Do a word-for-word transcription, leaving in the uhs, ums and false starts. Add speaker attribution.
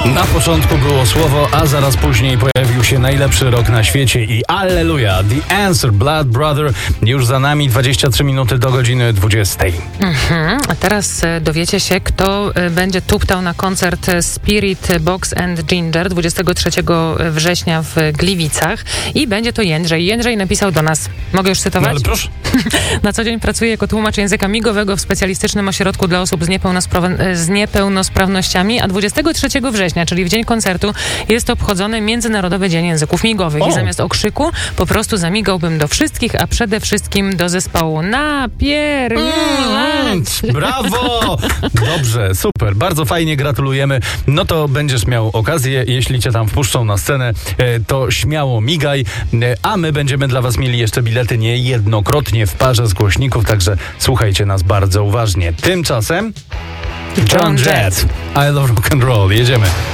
Speaker 1: Na początku było słowo, a zaraz później pojawił się najlepszy rock na świecie i alleluja! The Answer, Blood Brother, już za nami, dwadzieścia trzy minuty do godziny dwudziestej.
Speaker 2: Mhm. A teraz dowiecie się, kto będzie tuptał na koncert Spirit Box and Ginger dwudziestego trzeciego września w Gliwicach i będzie to Jędrzej. Jędrzej napisał do nas, mogę już cytować?
Speaker 1: No ale proszę.
Speaker 2: Na co dzień pracuję jako tłumacz języka migowego w specjalistycznym ośrodku dla osób z, niepełnospra- z niepełnosprawnościami, a dwudziestego trzeciego września, czyli w dzień koncertu, jest obchodzony Międzynarodowy Dzień Języków Migowych.
Speaker 1: O.
Speaker 2: I zamiast okrzyku po prostu zamigałbym do wszystkich, a przede wszystkim do zespołu Napier...
Speaker 1: Mm, brawo! Dobrze, super, bardzo fajnie, gratulujemy. No to będziesz miał okazję, jeśli cię tam wpuszczą na scenę, to śmiało migaj, a my będziemy dla was mieli jeszcze bilety niejednokrotnie w parze z głośników, także słuchajcie nas bardzo uważnie. Tymczasem Joan Jett, I Love Rock and Roll, jedziemy.